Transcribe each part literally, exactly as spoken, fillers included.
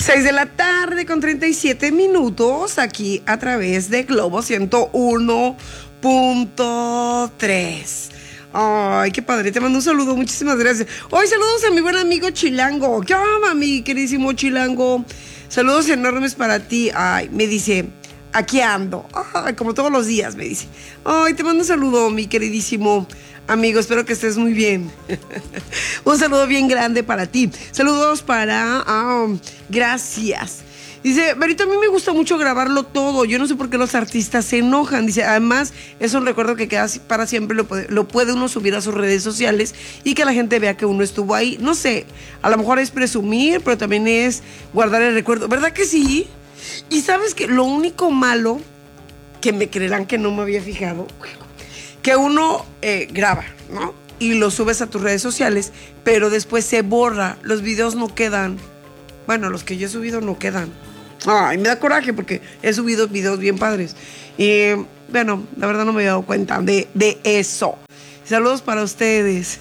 seis de la tarde con treinta y siete minutos aquí a través de Globo ciento uno punto tres. Ay, qué padre, te mando un saludo, muchísimas gracias. Hoy saludos a mi buen amigo Chilango. ¿Qué onda, mi queridísimo Chilango? Saludos enormes para ti. Ay, me dice, aquí ando. Ay, como todos los días, me dice. Ay, te mando un saludo, mi queridísimo amigo, espero que estés muy bien. Un saludo bien grande para ti. Saludos para... Um, gracias. Dice, Berito, a mí me gusta mucho grabarlo todo. Yo no sé por qué los artistas se enojan. Dice, además, es un recuerdo que queda para siempre. Lo puede, lo puede uno subir a sus redes sociales y que la gente vea que uno estuvo ahí. No sé, a lo mejor es presumir, pero también es guardar el recuerdo. ¿Verdad que sí? Y sabes que lo único malo, que me creerán que no me había fijado, que uno eh, graba, ¿no? Y lo subes a tus redes sociales, pero después se borra. Los videos no quedan. Bueno, los que yo he subido no quedan. Ay, me da coraje porque he subido videos bien padres. Y bueno, la verdad no me había dado cuenta de, de eso. Saludos para ustedes.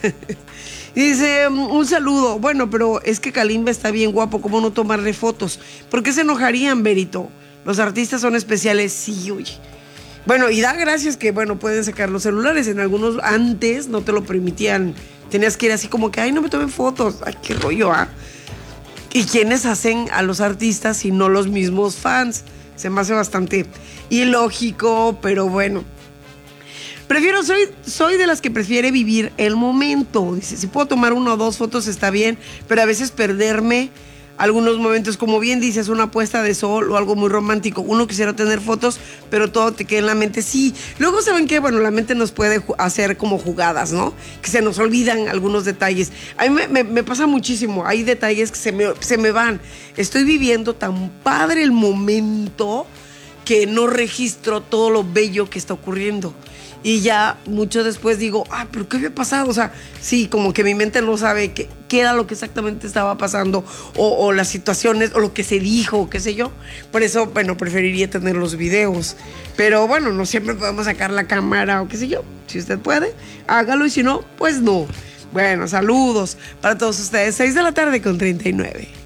Dice, un saludo. Bueno, pero es que Kalimba está bien guapo. ¿Cómo no tomarle fotos? ¿Por qué se enojarían, Berito? Los artistas son especiales. Sí, oye. Bueno, y da gracias que, bueno, pueden sacar los celulares. En algunos antes no te lo permitían. Tenías que ir así como que, ay, no me tomen fotos. Ay, qué rollo, ¿ah? ¿Y quiénes hacen a los artistas y no los mismos fans? Se me hace bastante ilógico, pero bueno. Prefiero, soy, soy de las que prefiere vivir el momento. Dice, si puedo tomar una o dos fotos está bien, pero a veces perderme algunos momentos, como bien dices, una puesta de sol o algo muy romántico. Uno quisiera tener fotos, pero todo te queda en la mente. Sí, luego saben que, bueno, la mente nos puede hacer como jugadas, ¿no? Que se nos olvidan algunos detalles. A mí me, me, me pasa muchísimo, hay detalles que se me, se me van. Estoy viviendo tan padre el momento que no registro todo lo bello que está ocurriendo. Y ya mucho después digo, ah, pero ¿qué había pasado? O sea, sí, como que mi mente no sabe qué, qué era lo que exactamente estaba pasando, o, o las situaciones, o lo que se dijo, qué sé yo. Por eso, bueno, preferiría tener los videos. Pero bueno, no siempre podemos sacar la cámara o qué sé yo. Si usted puede, hágalo, y si no, pues no. Bueno, saludos para todos ustedes. seis de la tarde con treinta y nueve.